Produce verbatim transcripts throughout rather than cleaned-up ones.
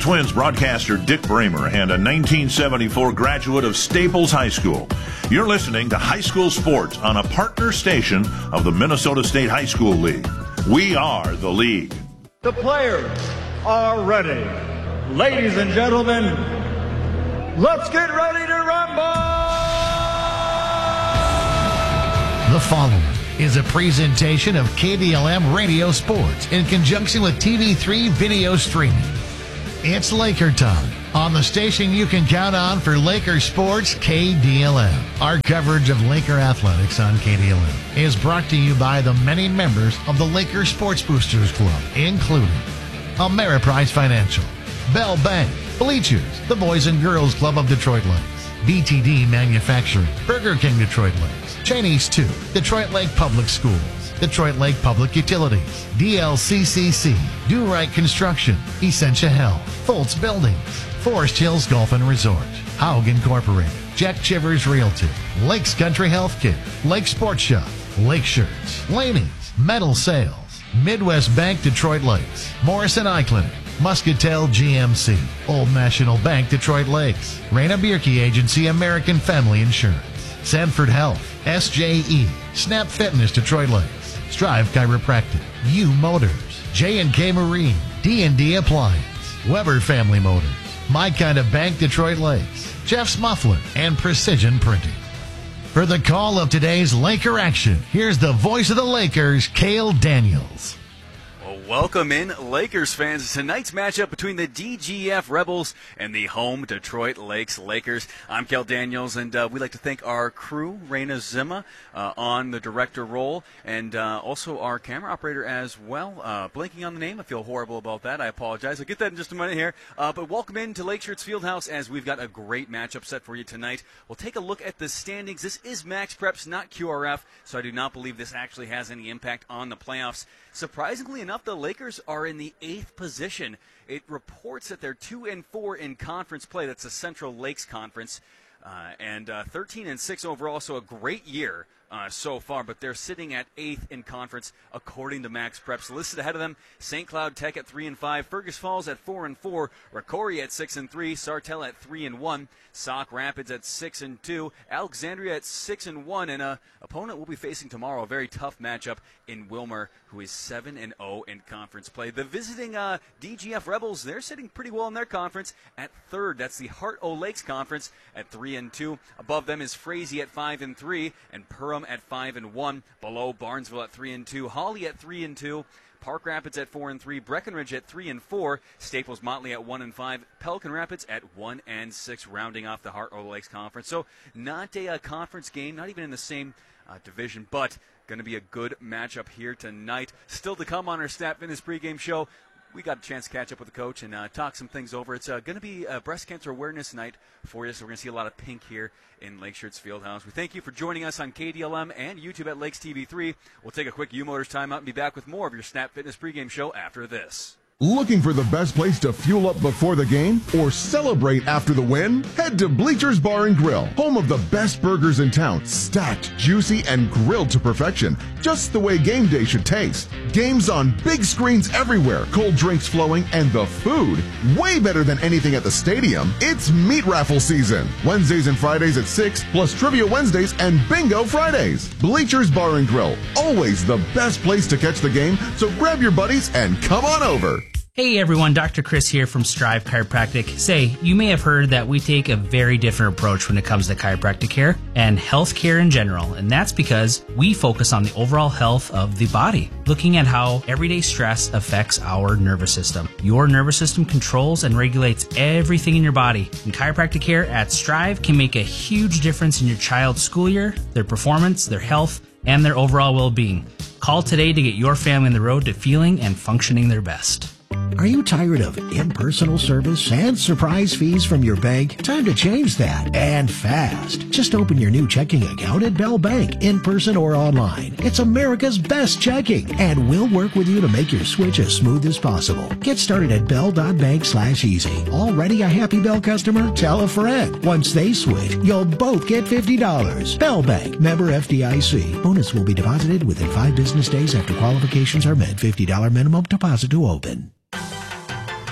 Twins broadcaster Dick Bramer and a nineteen seventy-four graduate of Staples High School. You're listening to High School Sports on a partner station of the Minnesota State High School League. We are the league. The players are ready. Ladies and gentlemen, let's get ready to rumble! The following is a presentation of K D L M Radio Sports in conjunction with T V three video streaming. It's Laker time on the station you can count on for Laker sports, K D L M. Our coverage of Laker athletics on K D L M is brought to you by the many members of the Laker Sports Boosters Club, including Ameriprise Financial, Bell Bank, Bleachers, the Boys and Girls Club of Detroit Lakes, B T D Manufacturing, Burger King Detroit Lakes, Chinese two, Detroit Lake Public Schools, Detroit Lake Public Utilities, D L C C C, Do Right Construction, Essentia Health, Foltz Buildings, Forest Hills Golf and Resort, Haug Incorporated, Jack Chivers Realty, Lakes Country Healthcare, Lake Sports Shop, Lake Shirts, Laney's, Metal Sales, Midwest Bank Detroit Lakes, Morrison Eye Clinic, Muscatel G M C, Old National Bank Detroit Lakes, Raina Bierke Agency American Family Insurance, Sanford Health, S J E, Snap Fitness Detroit Lakes, Strive Chiropractic, U Motors, J and K Marine, D and D Appliance, Weber Family Motors, My Kind of Bank Detroit Lakes, Jeff's Muffler, and Precision Printing. For the call of today's Laker action, here's the voice of the Lakers, Cale Daniels. Well, welcome in, Lakers fans. Tonight's matchup between the D G F Rebels and the home Detroit Lakes Lakers. I'm Cale Daniels, and uh, we'd like to thank our crew, Raina Zima, uh, on the director role, and uh, also our camera operator as well. Uh, blinking on the name, I feel horrible about that. I apologize. I'll get that in just a minute here. Uh, but welcome in to Lake Shirts Fieldhouse, as we've got a great matchup set for you tonight. We'll take a look at the standings. This is Max Preps, not Q R F, so I do not believe this actually has any impact on the playoffs. Surprisingly enough, the Lakers are in the eighth position. It reports that they're two and four in conference play. That's the Central Lakes Conference, uh, and uh, thirteen and six overall. So a great year uh, so far. But they're sitting at eighth in conference according to Max Preps. Listed ahead of them, Saint Cloud Tech at three and five, Fergus Falls at four and four, Rocori at six and three, Sartell at three and one, Sauk Rapids at six and two, Alexandria at six and one, and a opponent we'll be facing tomorrow, a very tough matchup in Wilmer, who is seven and oh in conference play. The visiting uh, D G F Rebels, they're sitting pretty well in their conference at third. That's the Heart O Lakes Conference at three and two. Above them is Frazee at five and three, and Perham at five and one. Below, Barnesville at three and two, Hawley at three and two, Park Rapids at four and three, Breckenridge at three and four, Staples Motley at one and five, Pelican Rapids at one and six, rounding off the Heart O Lakes Conference. So not a uh, conference game, not even in the same uh, division, but going to be a good matchup here tonight. Still to come on our Snap Fitness pregame show, we got a chance to catch up with the coach and uh, talk some things over. It's uh, going to be a breast cancer awareness night for you, so we're going to see a lot of pink here in Lake Shirts Fieldhouse. We thank you for joining us on K D L M and YouTube at Lakes T V three. We'll take a quick U Motors timeout and be back with more of your Snap Fitness pregame show after this. Looking for the best place to fuel up before the game or celebrate after the win? Head to Bleachers Bar and Grill, home of the best burgers in town, stacked, juicy, and grilled to perfection, just the way game day should taste. Games on big screens everywhere, cold drinks flowing, and the food way better than anything at the stadium. It's meat raffle season. Wednesdays and Fridays at six, plus Trivia Wednesdays and Bingo Fridays. Bleachers Bar and Grill, always the best place to catch the game, so grab your buddies and come on over. Hey everyone, Doctor Chris here from Strive Chiropractic. Say, you may have heard that we take a very different approach when it comes to chiropractic care and health care in general, and that's because we focus on the overall health of the body, looking at how everyday stress affects our nervous system. Your nervous system controls and regulates everything in your body, and chiropractic care at Strive can make a huge difference in your child's school year, their performance, their health, and their overall well-being. Call today to get your family on the road to feeling and functioning their best. Are you tired of impersonal service and surprise fees from your bank? Time to change that, and fast. Just open your new checking account at Bell Bank, in person or online. It's America's best checking, and we'll work with you to make your switch as smooth as possible. Get started at bell.bank slash easy. Already a happy Bell customer? Tell a friend. Once they switch, you'll both get fifty dollars. Bell Bank, member F D I C. Bonus will be deposited within five business days after qualifications are met. fifty dollars minimum deposit to open.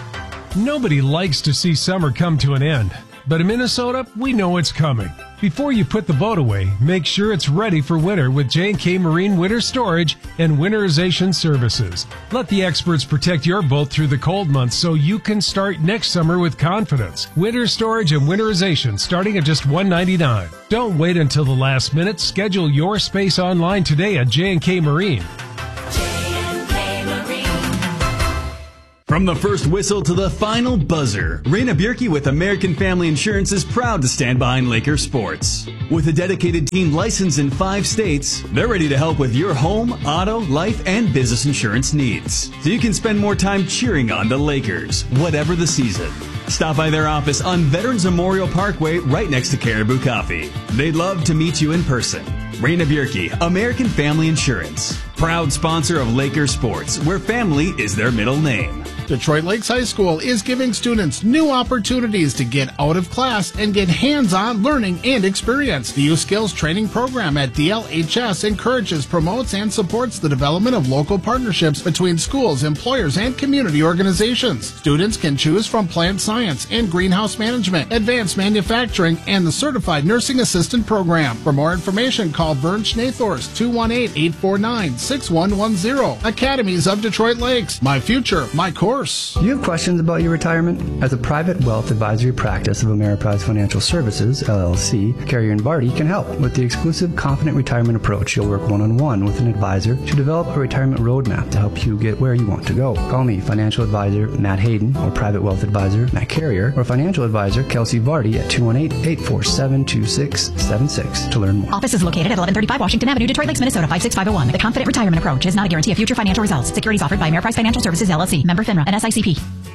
Nobody likes to see summer come to an end, but in Minnesota, we know it's coming. Before you put the boat away, make sure it's ready for winter with J and K Marine Winter Storage and Winterization Services. Let the experts protect your boat through the cold months so you can start next summer with confidence. Winter storage and winterization starting at just one hundred ninety-nine dollars. Don't wait until the last minute. Schedule your space online today at J and K Marine. From the first whistle to the final buzzer, Raina Bjerke with American Family Insurance is proud to stand behind Laker sports. With a dedicated team licensed in five states, they're ready to help with your home, auto, life, and business insurance needs. So you can spend more time cheering on the Lakers, whatever the season. Stop by their office on Veterans Memorial Parkway right next to Caribou Coffee. They'd love to meet you in person. Raina Bjerke, American Family Insurance. Proud sponsor of Laker Sports, where family is their middle name. Detroit Lakes High School is giving students new opportunities to get out of class and get hands-on learning and experience. The Youth Skills Training Program at D L H S encourages, promotes, and supports the development of local partnerships between schools, employers, and community organizations. Students can choose from plant science and greenhouse management, advanced manufacturing, and the Certified Nursing Assistant Program. For more information, call Vern Schnathorst, two one eight, eight four nine, six one one zero. Academies of Detroit Lakes. My future, my course. Do you have questions about your retirement? As a private wealth advisory practice of Ameriprise Financial Services, L L C, Carrier and Vardy can help. With the exclusive Confident Retirement Approach, you'll work one-on-one with an advisor to develop a retirement roadmap to help you get where you want to go. Call me, financial advisor Matt Hayden, or private wealth advisor Matt Carrier, or financial advisor Kelsey Vardy at two one eight, eight four seven, two six seven six to learn more. Office is located at eleven thirty-five Washington Avenue, Detroit Lakes, Minnesota, five six five zero one. The Confident Retirement Approach is not a guarantee of future financial results. Securities offered by Ameriprise Financial Services, L L C, member FINRA, and S I C P.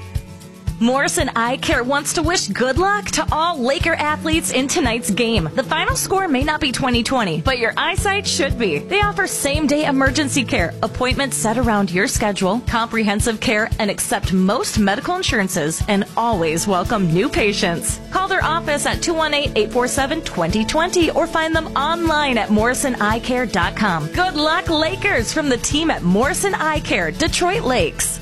Morrison Eye Care wants to wish good luck to all Laker athletes in tonight's game. The final score may not be twenty twenty, but your eyesight should be. They offer same-day emergency care, appointments set around your schedule, comprehensive care, and accept most medical insurances, and always welcome new patients. Call their office at two one eight, eight four seven, two zero two zero or find them online at morrison eye care dot com. Good luck, Lakers, from the team at Morrison Eye Care, Detroit Lakes.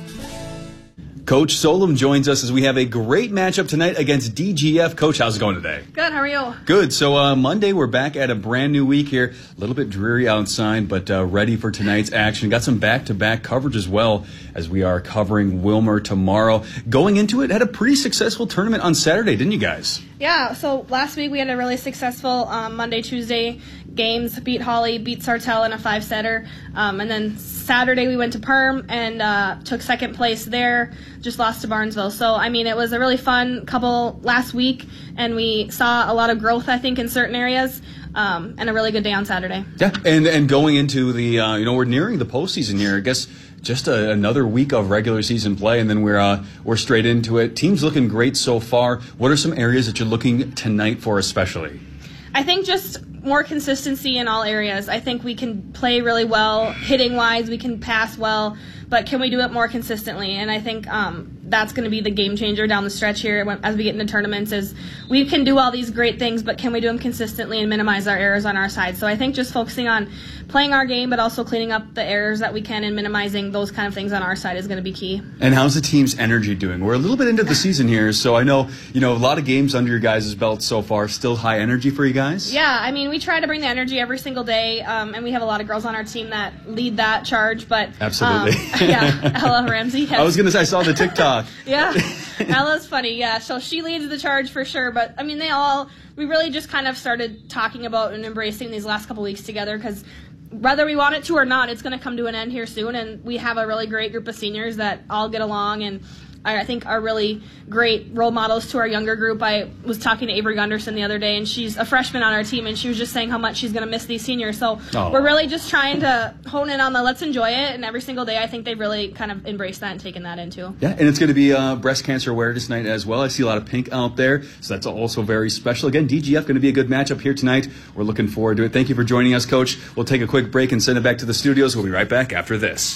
Coach Solom joins us as we have a great matchup tonight against D G F. Coach, how's it going today? Good, how are you? Good. So uh, Monday, we're back at a brand new week here. A little bit dreary outside, but uh, ready for tonight's action. Got some back-to-back coverage as well as we are covering Wilmer tomorrow. Going into it, had a pretty successful tournament on Saturday, didn't you guys? Yeah, so last week we had a really successful um, Monday, Tuesday games. Beat Holly, beat Sartell in a five-setter. Um, and then Saturday we went to Perm and uh, took second place there. Just lost to Barnesville. So, I mean, it was a really fun couple last week, and we saw a lot of growth, I think, in certain areas, um, and a really good day on Saturday. Yeah, and, and going into the, uh, you know, we're nearing the postseason here. I guess just a, another week of regular season play, and then we're uh, we're straight into it. Team's looking great so far. What are some areas that you're looking tonight for especially? I think just more consistency in all areas. I think we can play really well, hitting-wise, we can pass well, but can we do it more consistently? And I think um, that's going to be the game changer down the stretch here as we get into tournaments is we can do all these great things, but can we do them consistently and minimize our errors on our side? So I think just focusing on playing our game, but also cleaning up the errors that we can and minimizing those kind of things on our side is going to be key. And how's the team's energy doing? We're a little bit into the season here, so I know, you know, a lot of games under your guys' belt so far. Still high energy for you guys? Yeah, I mean, we try to bring the energy every single day, um, and we have a lot of girls on our team that lead that charge, but absolutely. Um, yeah, Ella Ramsey. Has, I was going to say, I saw the TikTok. Yeah, Ella's funny, yeah. So she leads the charge for sure, but I mean, they all, we really just kind of started talking about and embracing these last couple weeks together because whether we want it to or not, it's going to come to an end here soon, and we have a really great group of seniors that all get along and I think are really great role models to our younger group. I was talking to Avery Gunderson the other day, and she's a freshman on our team, and she was just saying how much she's going to miss these seniors. So oh. we're really just trying to hone in on the let's enjoy it, and every single day I think they've really kind of embraced that and taken that into. Yeah, and it's going to be uh, Breast Cancer Awareness Night as well. I see a lot of pink out there, so that's also very special. Again, D G F going to be a good matchup here tonight. We're looking forward to it. Thank you for joining us, Coach. We'll take a quick break and send it back to the studios. We'll be right back after this.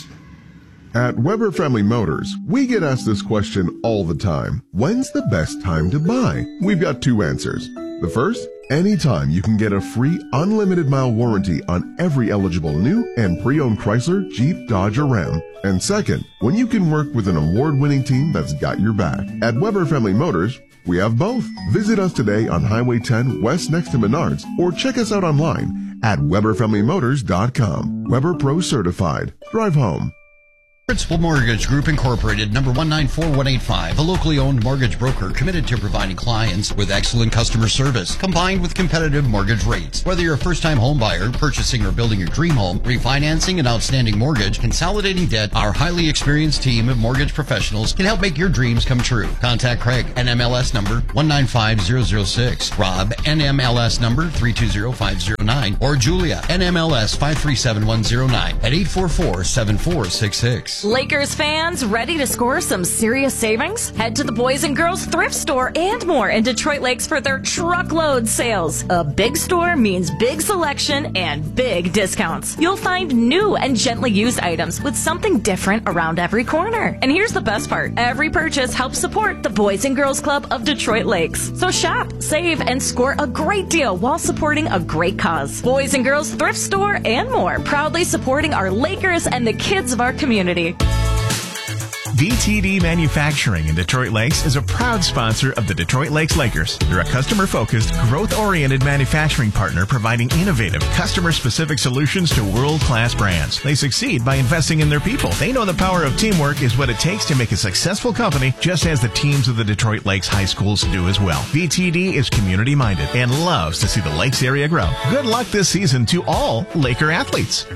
At Weber Friendly Motors, we get asked this question all the time. When's the best time to buy? We've got two answers. The first, Anytime you can get a free unlimited mile warranty on every eligible new and pre-owned Chrysler, Jeep, Dodge, or Ram. And second, when you can work with an award-winning team that's got your back. At Weber Family Motors, we have both. Visit us today on Highway ten West next to Menards or check us out online at Weber Family Motors dot com. Weber Pro Certified. Drive home. Principal Mortgage Group Incorporated, number one nine four one eight five, a locally owned mortgage broker committed to providing clients with excellent customer service combined with competitive mortgage rates. Whether you're a first-time home buyer, purchasing or building your dream home, refinancing an outstanding mortgage, consolidating debt, our highly experienced team of mortgage professionals can help make your dreams come true. Contact Craig, N M L S number one nine five zero zero six, Rob, N M L S number three two zero five zero nine, or Julia, N M L S five three seven one zero nine at eight four four, seven four six six. Lakers fans ready to score some serious savings? Head to the Boys and Girls Thrift Store and more in Detroit Lakes for their truckload sales. A big store means big selection and big discounts. You'll find new and gently used items with something different around every corner. And here's the best part. Every purchase helps support the Boys and Girls Club of Detroit Lakes. So shop, save, and score a great deal while supporting a great cause. Boys and Girls Thrift Store and more, proudly supporting our Lakers and the kids of our community. D T D Manufacturing in Detroit Lakes is a proud sponsor of the Detroit Lakes Lakers. They're a customer-focused, growth-oriented manufacturing partner providing innovative, customer-specific solutions to world-class brands. They succeed by investing in their people. They know the power of teamwork is what it takes to make a successful company, just as the teams of the Detroit Lakes High Schools do as well. D T D is community-minded and loves to see the Lakes area grow. Good luck this season to all Laker athletes.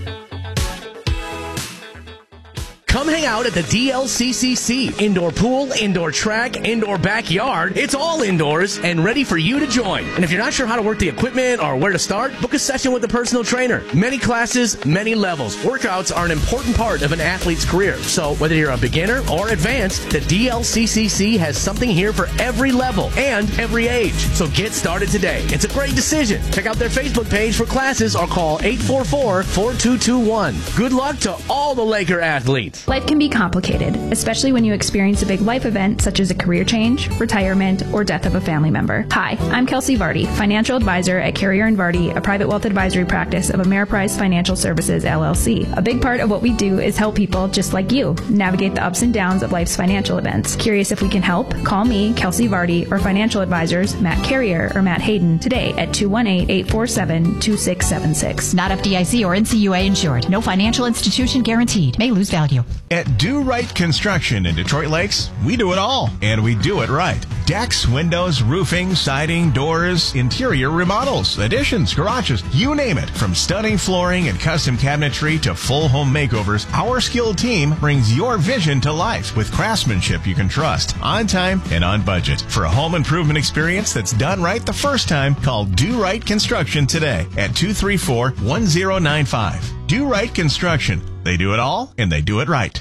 Come hang out at the D L C C C. Indoor pool, indoor track, indoor backyard. It's all indoors and ready for you to join. And if you're not sure how to work the equipment or where to start, book a session with a personal trainer. Many classes, many levels. Workouts are an important part of an athlete's career. So whether you're a beginner or advanced, the D L C C C has something here for every level and every age. So get started today. It's a great decision. Check out their Facebook page for classes or call eight four four, four two two one. Good luck to all the Laker athletes. Life can be complicated, especially when you experience a big life event such as a career change, retirement, or death of a family member. Hi, I'm Kelsey Vardy, financial advisor at Carrier and Vardy, a private wealth advisory practice of Ameriprise Financial Services, L L C. A big part of what we do is help people just like you navigate the ups and downs of life's financial events. Curious if we can help? Call me, Kelsey Vardy, or financial advisors Matt Carrier or Matt Hayden today at two one eight, eight four seven, two six seven six. Not F D I C or N C U A insured. No financial institution guaranteed. May lose value. At Do Right Construction in Detroit Lakes, we do it all, and we do it right. Decks, windows, roofing, siding, doors, interior remodels, additions, garages, you name it. From stunning flooring and custom cabinetry to full home makeovers, our skilled team brings your vision to life with craftsmanship you can trust, on time and on budget. For a home improvement experience that's done right the first time, call Do Right Construction today at two three four, one zero nine five. Do Right Construction. They do it all, and they do it right.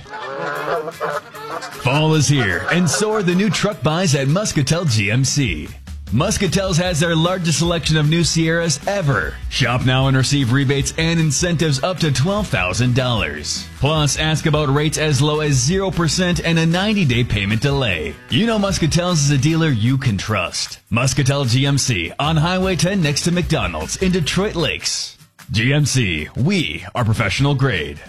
Fall is here, and so are the new truck buys at Muscatel G M C. Muscatel's has their largest selection of new Sierras ever. Shop now and receive rebates and incentives up to twelve thousand dollars. Plus, ask about rates as low as zero percent and a ninety-day payment delay. You know Muscatel's is a dealer you can trust. Muscatel G M C on Highway ten next to McDonald's in Detroit Lakes. G M C, we are professional grade.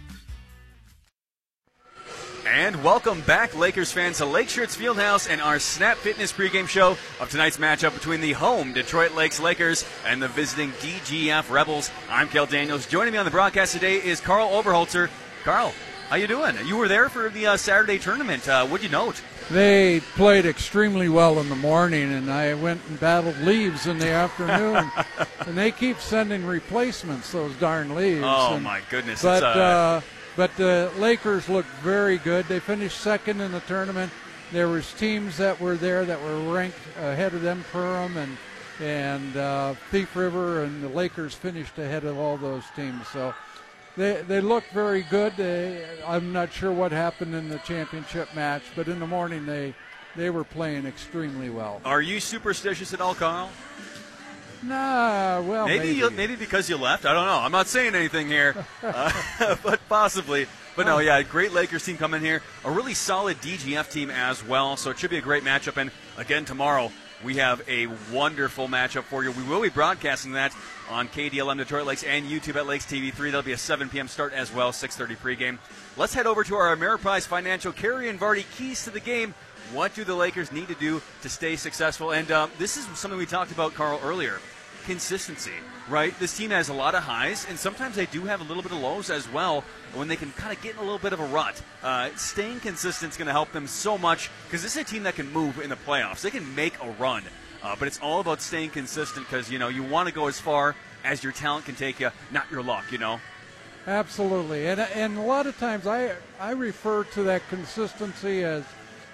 And welcome back, Lakers fans, to Lake Shirts Fieldhouse and our Snap Fitness pregame show of tonight's matchup between the home Detroit Lakes Lakers and the visiting D G F Rebels. I'm Kel Daniels. Joining me on the broadcast today is Carl Oberholzer. Carl, how you doing? You were there for the uh, Saturday tournament. Uh, what'd you note? They played extremely well in the morning, and I went and battled leaves in the afternoon. And they keep sending replacements, those darn leaves. Oh, and, my goodness. But, it's, uh, uh, but the Lakers looked very good. They finished second in the tournament. There was teams that were there that were ranked ahead of them, Perham and, and uh, Thief River, and the Lakers finished ahead of all those teams. So They they look very good. They, I'm not sure what happened in the championship match, but in the morning they they were playing extremely well. Are you superstitious at all, Carl? Nah, well, maybe maybe. You, maybe because you left. I don't know. I'm not saying anything here, uh, but possibly. But no, yeah, great Lakers team coming here. A really solid D G F team as well. So it should be a great matchup. And again, tomorrow we have a wonderful matchup for you. We will be broadcasting that on K D L M Detroit Lakes and YouTube at Lakes T V three. That'll be a seven p.m. start as well, six thirty pregame. Let's head over to our Ameriprise Financial Carey and Vardy keys to the game. What do the Lakers need to do to stay successful? And um, this is something we talked about, Carl, earlier. Consistency, right? This team has a lot of highs, and sometimes they do have a little bit of lows as well when they can kind of get in a little bit of a rut. Uh, staying consistent is going to help them so much because this is a team that can move in the playoffs. They can make a run, uh, but it's all about staying consistent because, you know, you want to go as far as your talent can take you, not your luck, you know? Absolutely. And and a lot of times I I refer to that consistency as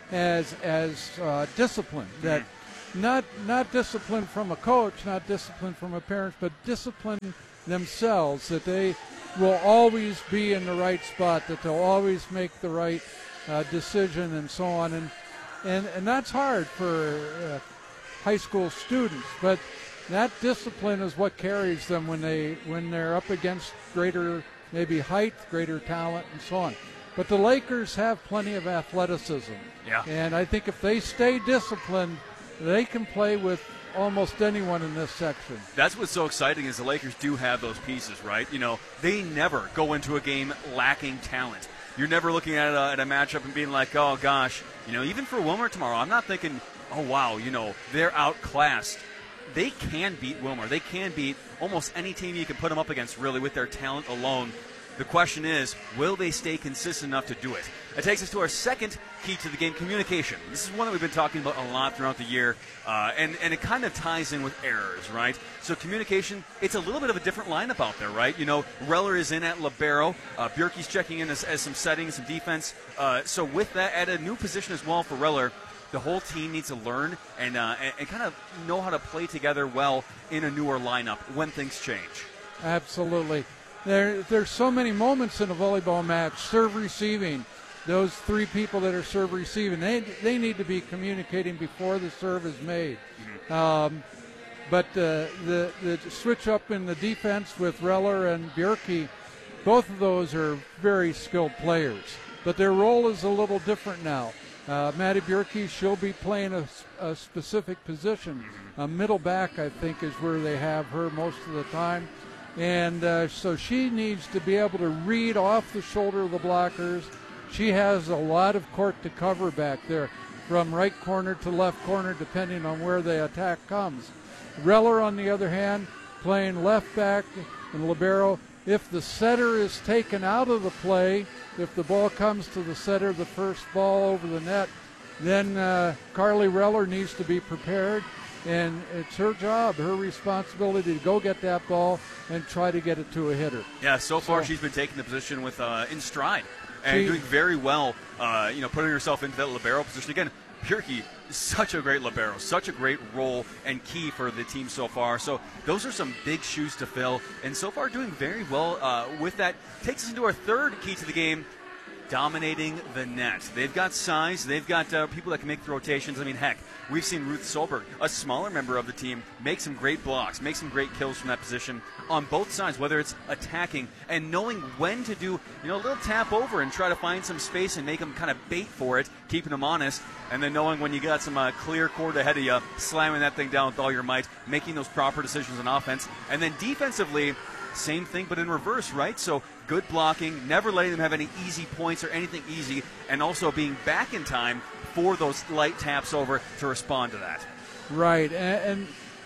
as as uh, discipline. That mm-hmm. not not discipline from a coach, not discipline from a parent, but discipline themselves, that they will always be in the right spot, that they'll always make the right uh, decision and so on. And and, and that's hard for uh, high school students, but that discipline is what carries them when they when they're up against greater maybe height, greater talent, and so on. But the Lakers have plenty of athleticism. Yeah. And I think if they stay disciplined, they can play with almost anyone in this section. That's what's so exciting is the Lakers do have those pieces, right? You know, they never go into a game lacking talent. You're never looking at a, at a matchup and being like, oh, gosh, you know, even for Wilmer tomorrow, I'm not thinking, oh, wow, you know, they're outclassed. They can beat Wilmer. They can beat almost any team you can put them up against, really, with their talent alone. The question is, will they stay consistent enough to do it? It takes us to our second key to the game, communication. This is one that we've been talking about a lot throughout the year, uh, and, and it kind of ties in with errors, right? So communication, it's a little bit of a different lineup out there, right? You know, Reller is in at libero. Uh, Bjerke's checking in as, as some settings, some defense. Uh, so with that, at a new position as well for Reller, the whole team needs to learn and, uh, and, and kind of know how to play together well in a newer lineup when things change. Absolutely. There, there's so many moments in a volleyball match, serve receiving, those three people that are serve receiving, they, they need to be communicating before the serve is made. Mm-hmm. Um, but uh, the, the switch up in the defense with Reller and Bjerke, both of those are very skilled players. But their role is a little different now. Uh, Maddie Bjerke, she'll be playing a, a specific position. A middle back, I think, is where they have her most of the time. And uh, so she needs to be able to read off the shoulder of the blockers. She has a lot of court to cover back there, from right corner to left corner, depending on where the attack comes. Reller, on the other hand, playing left back and libero. If the setter is taken out of the play, if the ball comes to the setter, the first ball over the net, then uh, Carly Reller needs to be prepared. And it's her job, her responsibility to go get that ball and try to get it to a hitter. Yeah, so far so, she's been taking the position with uh, in stride and she, doing very well, uh, you know, putting herself into that libero position. Again, Bjerke is such a great libero, such a great role and key for the team so far. So those are some big shoes to fill, and so far doing very well uh, with that. Takes us into our third key to the game, dominating the net. They've got size. They've got uh, people that can make the rotations. I mean, heck, we've seen Ruth Solberg, a smaller member of the team, make some great blocks, make some great kills from that position on both sides, whether it's attacking and knowing when to do, you know, a little tap over and try to find some space and make them kind of bait for it, keeping them honest, and then knowing when you got some uh, clear court ahead of you, slamming that thing down with all your might, making those proper decisions on offense. And then defensively, same thing, but in reverse, right? So good blocking, never letting them have any easy points or anything easy, and also being back in time for those light taps over to respond to that. Right, and, and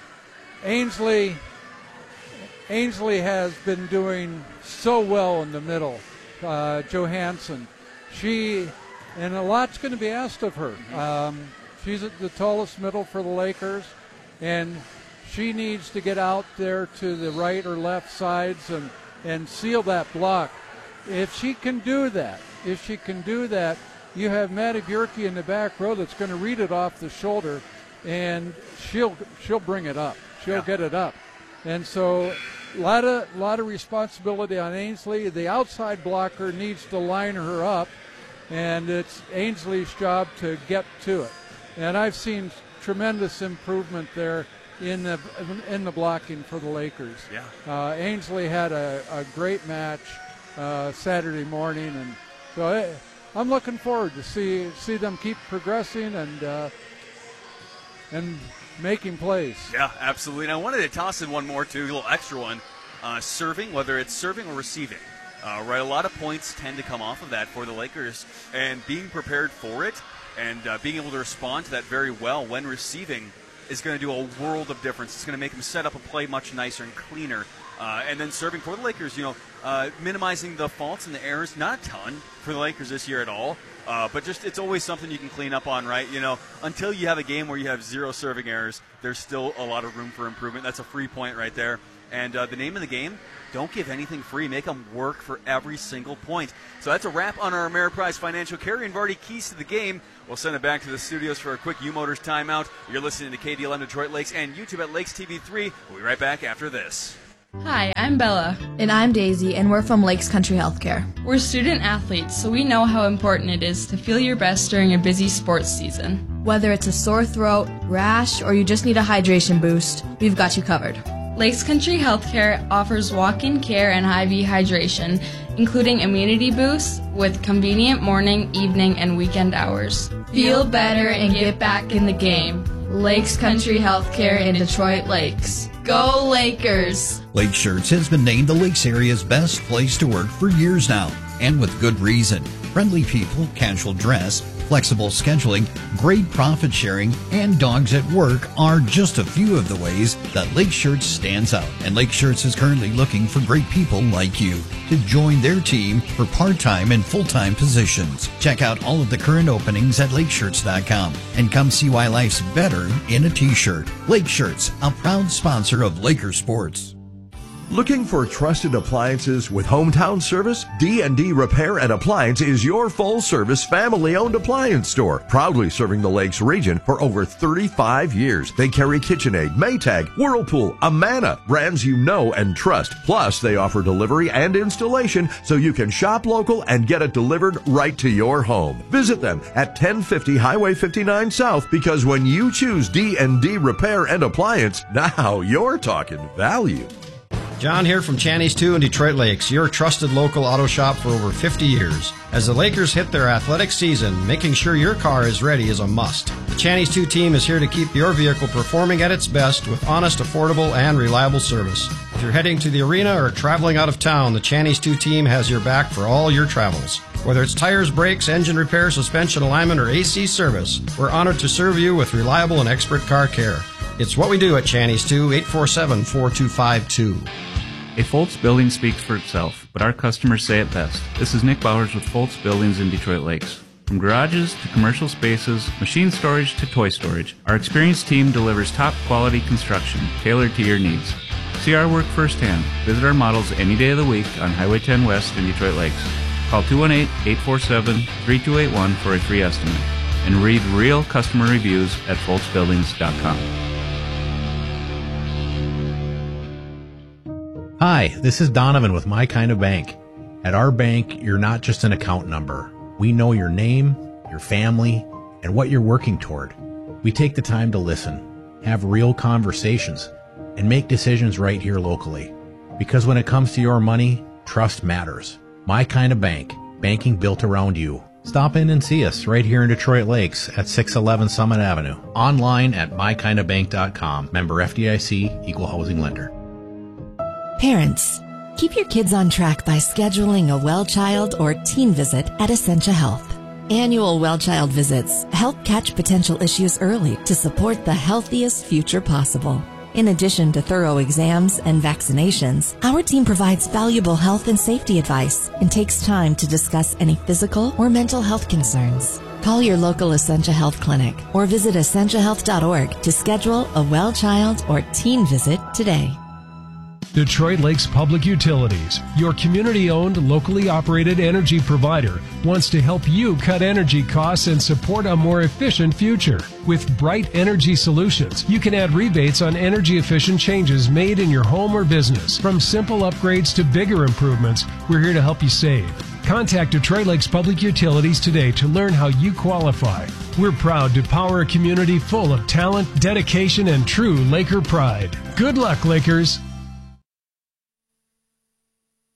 Ainsley, Ainsley has been doing so well in the middle. Uh, Johansson, she, and a lot's going to be asked of her. Um, she's at the tallest middle for the Lakers, and she needs to get out there to the right or left sides and, and seal that block. If she can do that, if she can do that, you have Maddie Bjerke in the back row that's going to read it off the shoulder, and she'll she'll bring it up. She'll yeah. get it up. And so a lot of, lot of responsibility on Ainsley. The outside blocker needs to line her up, and it's Ainsley's job to get to it. And I've seen tremendous improvement there in the in the blocking for the Lakers. Yeah. Uh, Ainsley had a, a great match, uh, Saturday morning, and so I, I'm looking forward to see see them keep progressing and uh, and making plays. Yeah, absolutely. And I wanted to toss in one more, too, a little extra one. Uh, serving, whether it's serving or receiving. Uh, right, a lot of points tend to come off of that for the Lakers, and being prepared for it and uh, being able to respond to that very well when receiving is going to do a world of difference. It's going to make them set up a play much nicer and cleaner. Uh, and then serving for the Lakers, you know, uh, minimizing the faults and the errors, not a ton for the Lakers this year at all. Uh, but just it's always something you can clean up on, right? You know, until you have a game where you have zero serving errors, there's still a lot of room for improvement. That's a free point right there. And uh, the name of the game, don't give anything free. Make them work for every single point. So that's a wrap on our Ameriprise Financial Carrier and Vardy Keys to the Game. We'll send it back to the studios for a quick U-Motors timeout. You're listening to K D L M Detroit Lakes and YouTube at Lakes T V three. We'll be right back after this. Hi, I'm Bella. And I'm Daisy, and we're from Lakes Country Healthcare. We're student athletes, so we know how important it is to feel your best during a busy sports season. Whether it's a sore throat, rash, or you just need a hydration boost, we've got you covered. Lakes Country Healthcare offers walk-in care and I V hydration, including immunity boosts with convenient morning, evening, and weekend hours. Feel better and get back in the game. Lakes Country Healthcare in Detroit Lakes. Go Lakers! Lake Shirts has been named the Lakes area's best place to work for years now, and with good reason. Friendly people, casual dress, flexible scheduling, great profit sharing, and dogs at work are just a few of the ways that Lake Shirts stands out. And Lake Shirts is currently looking for great people like you to join their team for part-time and full-time positions. Check out all of the current openings at lake shirts dot com and come see why life's better in a t-shirt. Lake Shirts, a proud sponsor of Laker Sports. Looking for trusted appliances with hometown service? D and D Repair and Appliance is your full-service, family-owned appliance store, proudly serving the Lakes region for over thirty-five years. They carry KitchenAid, Maytag, Whirlpool, Amana, brands you know and trust. Plus, they offer delivery and installation so you can shop local and get it delivered right to your home. Visit them at ten fifty Highway fifty-nine South, because when you choose D and D Repair and Appliance, now you're talking value. John here from Channy's two in Detroit Lakes, your trusted local auto shop for over fifty years. As the Lakers hit their athletic season, making sure your car is ready is a must. The Channy's two team is here to keep your vehicle performing at its best with honest, affordable, and reliable service. If you're heading to the arena or traveling out of town, the Channy's two team has your back for all your travels. Whether it's tires, brakes, engine repair, suspension alignment, or A C service, we're honored to serve you with reliable and expert car care. It's what we do at Channy's two, eight four seven, four two five two. A Foltz building speaks for itself, but our customers say it best. This is Nick Bowers with Foltz Buildings in Detroit Lakes. From garages to commercial spaces, machine storage to toy storage, our experienced team delivers top quality construction tailored to your needs. See our work firsthand. Visit our models any day of the week on Highway ten West in Detroit Lakes. Call two one eight, eight four seven, three two eight one for a free estimate. And read real customer reviews at foltz buildings dot com. Hi, this is Donovan with My Kind of Bank. At our bank, you're not just an account number. We know your name, your family, and what you're working toward. We take the time to listen, have real conversations, and make decisions right here locally. Because when it comes to your money, trust matters. My Kind of Bank, banking built around you. Stop in and see us right here in Detroit Lakes at six eleven Summit Avenue. Online at my kind of bank dot com. Member F D I C, Equal Housing Lender. Parents, keep your kids on track by scheduling a well child or teen visit at Essentia Health. Annual well child visits help catch potential issues early to support the healthiest future possible. In addition to thorough exams and vaccinations, our team provides valuable health and safety advice and takes time to discuss any physical or mental health concerns. Call your local Essentia Health clinic or visit essentia health dot org to schedule a well child or teen visit today. Detroit Lakes Public Utilities, your community-owned, locally operated energy provider, wants to help you cut energy costs and support a more efficient future. With Bright Energy Solutions, you can add rebates on energy-efficient changes made in your home or business. From simple upgrades to bigger improvements, we're here to help you save. Contact Detroit Lakes Public Utilities today to learn how you qualify. We're proud to power a community full of talent, dedication, and true Laker pride. Good luck, Lakers!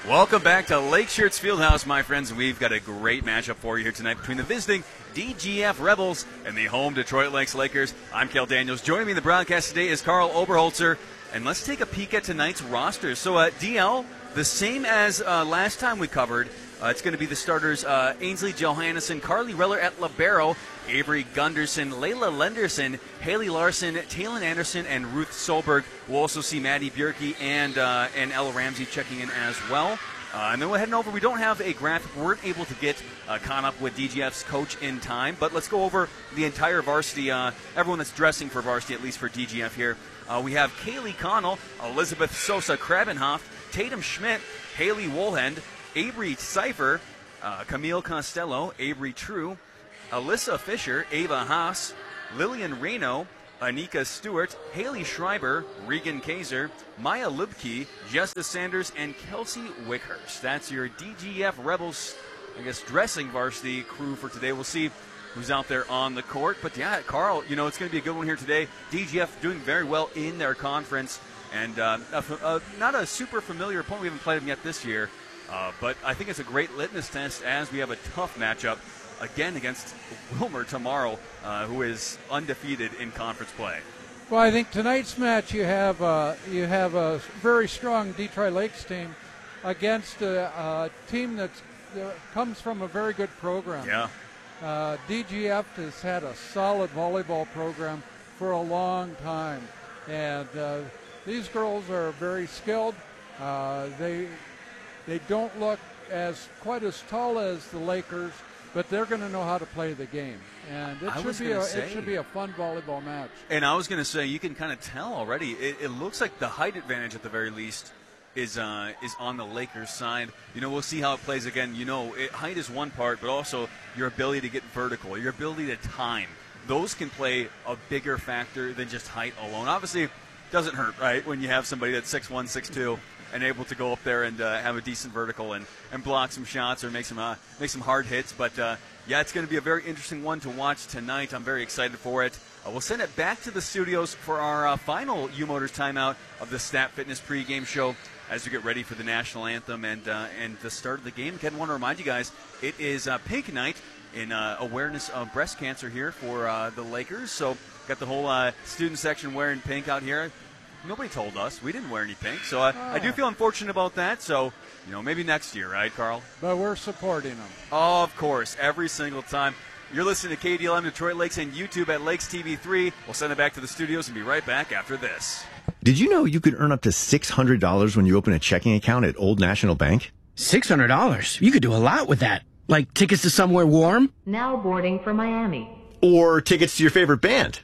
Welcome back to Lake Shirts Fieldhouse, my friends. We've got a great matchup for you here tonight between the visiting D G F Rebels and the home Detroit Lakes Lakers. I'm Kel Daniels. Joining me in the broadcast today is Carl Oberholzer. And let's take a peek at tonight's roster. So, uh, D L, the same as uh, last time we covered. Uh, it's going to be the starters, uh, Ainsley Johannesson, Carly Reller at libero, Avery Gunderson, Layla Lenderson, Haley Larson, Taylon Anderson, and Ruth Solberg. We'll also see Maddie Bjerke and uh, and Ella Ramsey checking in as well. Uh, and then we're heading over. We don't have a graphic. We weren't able to get uh, caught up with D G F's coach in time. But let's go over the entire varsity, uh, everyone that's dressing for varsity, at least for D G F here. Uh, we have Kaylee Connell, Elizabeth Sosa Krabenhoff, Tatum Schmidt, Haley Woolhend, Avery Cipher, uh, Camille Costello, Avery True, Alyssa Fisher, Ava Haas, Lillian Reno, Anika Stewart, Haley Schreiber, Regan Kaiser, Maya Lubke, Justice Sanders, and Kelsey Wickhurst. That's your D G F Rebels, I guess, dressing varsity crew for today. We'll see who's out there on the court. But, yeah, Carl, you know, it's going to be a good one here today. D G F doing very well in their conference. And uh, a, a, not a super familiar opponent. We haven't played them yet this year. Uh, but I think it's a great litmus test as we have a tough matchup again against Wilmer tomorrow, uh, who is undefeated in conference play. Well, I think tonight's match you have uh, you have a very strong Detroit Lakes team against a, a team that uh, comes from a very good program. Yeah. Uh, D G F has had a solid volleyball program for a long time, and uh, these girls are very skilled. Uh, they they don't look as quite as tall as the Lakers, but they're going to know how to play the game, and it I should was be gonna a, say- it should be a fun volleyball match. And I was going to say, you can kind of tell already. It, it looks like the height advantage, at the very least, is uh, is on the Lakers' side. You know, we'll see how it plays again. You know, it, height is one part, but also your ability to get vertical, your ability to time. Those can play a bigger factor than just height alone. Obviously, it doesn't hurt, right, when you have somebody that's six one, six two, and able to go up there and uh, have a decent vertical and, and block some shots or make some uh, make some hard hits. But, uh, yeah, it's going to be a very interesting one to watch tonight. I'm very excited for it. Uh, we'll send it back to the studios for our uh, final U-Motors timeout of the Stat Fitness pregame show as we get ready for the national anthem and uh, and the start of the game. Again, I want to remind you guys, it is uh, Pink Night in uh, awareness of breast cancer here for uh, the Lakers. So got the whole uh, student section wearing pink out here. Nobody told us. We didn't wear any pink. So uh, I do feel unfortunate about that. So, you know, maybe next year, right, Carl? But we're supporting them. Oh, of course, every single time. You're listening to K D L M Detroit Lakes and YouTube at Lakes T V three. We'll send it back to the studios and be right back after this. Did you know you could earn up to six hundred dollars when you open a checking account at Old National Bank? six hundred dollars? You could do a lot with that. Like tickets to somewhere warm? Now boarding for Miami. Or tickets to your favorite band?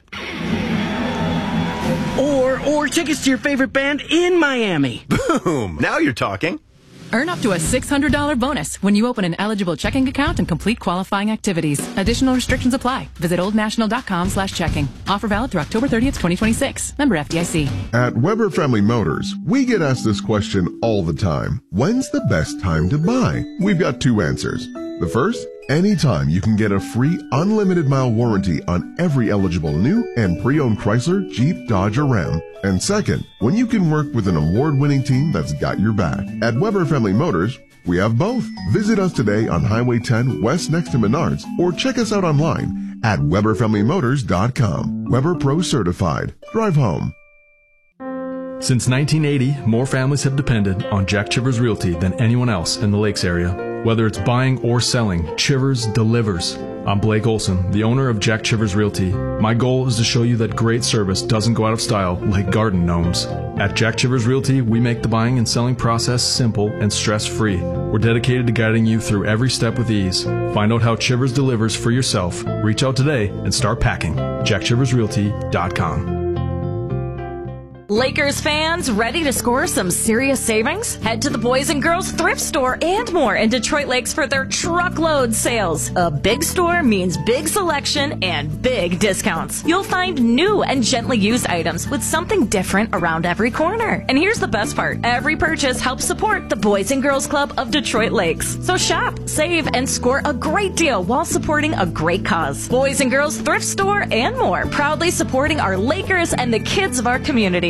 Or, or tickets to your favorite band in Miami. Boom! Now you're talking. Earn up to a six hundred dollars bonus when you open an eligible checking account and complete qualifying activities. Additional restrictions apply. Visit oldnational.com slash checking. Offer valid through October thirtieth, twenty twenty-six. Member F D I C. At Weber Family Motors, we get asked this question all the time. When's the best time to buy? We've got two answers. The first, anytime you can get a free unlimited mile warranty on every eligible new and pre-owned Chrysler, Jeep, Dodge, or Ram. And second, when you can work with an award-winning team that's got your back. At Weber Family Motors, we have both. Visit us today on Highway ten West next to Menards or check us out online at weber family motors dot com. Weber Pro Certified. Drive home. Since nineteen eighty, more families have depended on Jack Chivers Realty than anyone else in the Lakes area. Whether it's buying or selling, Chivers delivers. I'm Blake Olson, the owner of Jack Chivers Realty. My goal is to show you that great service doesn't go out of style like garden gnomes. At Jack Chivers Realty, we make the buying and selling process simple and stress-free. We're dedicated to guiding you through every step with ease. Find out how Chivers delivers for yourself. Reach out today and start packing. jack chivers realty dot com. Lakers fans, ready to score some serious savings? Head to the Boys and Girls Thrift Store and more in Detroit Lakes for their truckload sales. A big store means big selection and big discounts. You'll find new and gently used items with something different around every corner. And here's the best part. Every purchase helps support the Boys and Girls Club of Detroit Lakes. So shop, save, and score a great deal while supporting a great cause. Boys and Girls Thrift Store and more, proudly supporting our Lakers and the kids of our community.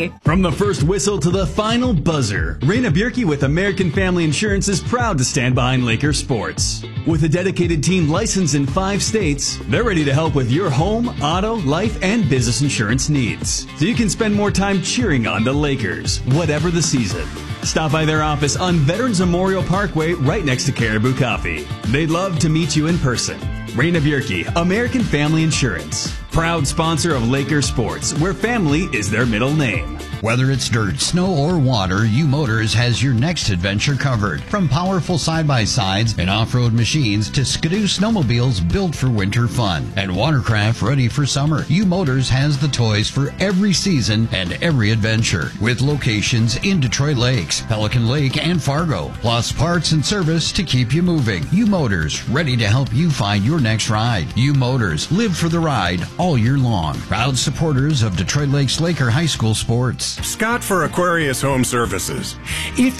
today. From the first whistle to the final buzzer, Raina Bierke with American Family Insurance is proud to stand behind Laker sports. With a dedicated team licensed in five states, they're ready to help with your home, auto, life, and business insurance needs. So you can spend more time cheering on the Lakers, whatever the season. Stop by their office on Veterans Memorial Parkway right next to Caribou Coffee. They'd love to meet you in person. Raina Bierke, American Family Insurance. Proud sponsor of Laker Sports, where family is their middle name. Whether it's dirt, snow, or water, U Motors has your next adventure covered. From powerful side-by-sides and off-road machines to Skidoo snowmobiles built for winter fun and watercraft ready for summer, U Motors has the toys for every season and every adventure. With locations in Detroit Lakes, Pelican Lake, and Fargo, plus parts and service to keep you moving. U Motors, ready to help you find your next ride. U Motors, live for the ride all year long. Proud supporters of Detroit Lakes Laker High School sports. Scott for Aquarius Home Services. If